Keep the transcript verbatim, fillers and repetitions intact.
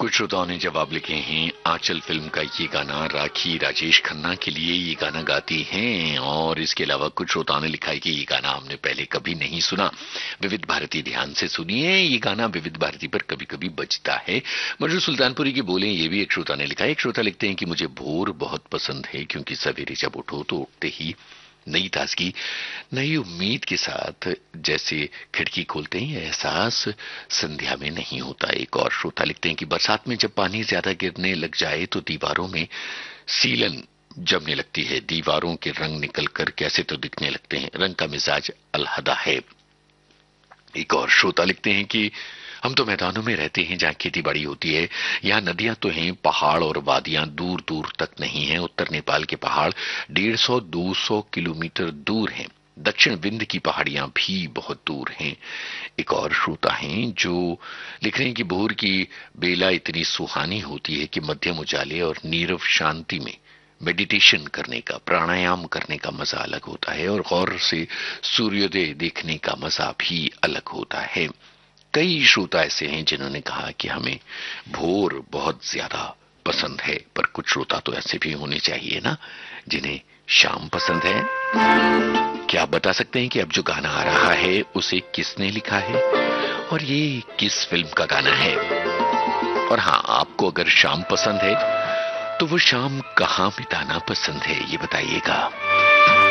कुछ श्रोताओं ने जवाब लिखे हैं। आंचल फिल्म का ये गाना राखी राजेश खन्ना के लिए ये गाना गाती हैं। और इसके अलावा कुछ श्रोताओं ने लिखा है कि ये गाना हमने पहले कभी नहीं सुना, विविध भारती ध्यान से सुनिए, ये गाना विविध भारती पर कभी कभी बजता है। मजरू सुल्तानपुरी की बोले, ये भी एक श्रोता ने लिखा है। एक श्रोता लिखते हैं कि मुझे भोर बहुत पसंद है क्योंकि सवेरे जब उठो तो उठते ही नई ताजगी, नई उम्मीद के साथ जैसे खिड़की खोलते हैं, एहसास संध्या में नहीं होता। एक और श्रोता लिखते हैं कि बरसात में जब पानी ज्यादा गिरने लग जाए तो दीवारों में सीलन जमने लगती है, दीवारों के रंग निकल कर कैसे तो दिखने लगते हैं, रंग का मिजाज अलहदा है। एक और श्रोता लिखते हैं कि हम तो मैदानों में रहते हैं जहां खेती बाड़ी होती है, यहाँ नदियां तो हैं, पहाड़ और वादियां दूर दूर तक नहीं हैं। उत्तर नेपाल के पहाड़ डेढ़ सौ दो सौ किलोमीटर दूर हैं, दक्षिण विंध्य की पहाड़ियां भी बहुत दूर हैं। एक और श्रोता हैं जो लिख रहे हैं कि भोर की बेला इतनी सुहानी होती है कि मध्यम उजाले और नीरव शांति में मेडिटेशन करने का, प्राणायाम करने का मजा अलग होता है और गौर से सूर्योदय देखने का मजा भी अलग होता है। कई श्रोता ऐसे हैं जिन्होंने कहा कि हमें भोर बहुत ज्यादा पसंद है, पर कुछ श्रोता तो ऐसे भी होने चाहिए ना जिन्हें शाम पसंद है। क्या आप बता सकते हैं कि अब जो गाना आ रहा है उसे किसने लिखा है और ये किस फिल्म का गाना है? और हाँ, आपको अगर शाम पसंद है तो वो शाम कहां बिताना पसंद है, ये बताइएगा।